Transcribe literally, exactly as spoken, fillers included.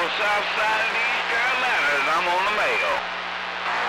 south side of the East Carolinas. I'm on the mail.